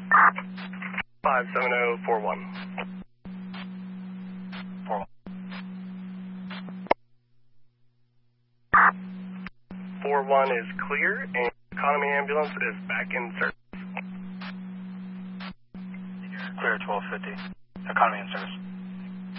57041. 41 is clear, and economy ambulance is back in service. Clear 1250. Economy in service.